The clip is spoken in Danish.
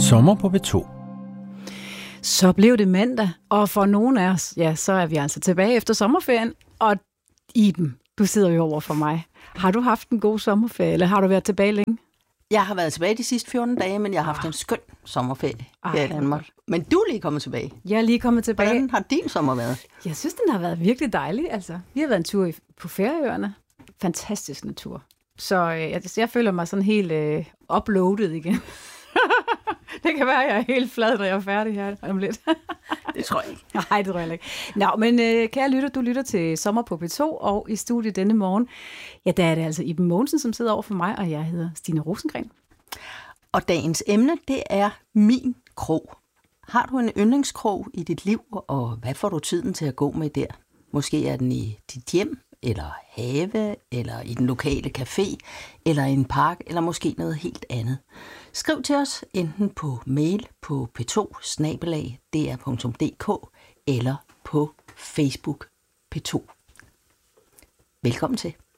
Sommer på P2. Så blev det mandag, og for nogle af os, ja, så er vi altså tilbage efter sommerferien. Og Iben, du sidder jo over for mig. Har du haft en god sommerferie, eller har du været tilbage længe? Jeg har været tilbage de sidste 14 dage, men jeg har haft en skøn sommerferie her i Danmark. Men du er lige kommet tilbage. Jeg er lige kommet tilbage. Hvordan har din sommer været? Jeg synes, den har været virkelig dejlig. Altså, vi har været en tur på Færøerne. Fantastisk natur. Så jeg føler mig sådan helt uploadet igen. Det kan være, at jeg er helt flad, når jeg er færdig her om lidt. Det tror jeg ikke. Nej, det tror jeg ikke. Nå, men kære lytter, du lytter til Sommer på P2, og i studiet denne morgen, ja, der er det altså Iben Mogensen, som sidder over for mig, og jeg hedder Stine Rosengren. Og dagens emne, det er min krog. Har du en yndlingskrog i dit liv, og hvad får du tiden til at gå med der? Måske er den i dit hjem, eller have, eller i den lokale café, eller i en park, eller måske noget helt andet. Skriv til os enten på mail på p2@dr.dk eller på Facebook P2. Velkommen til.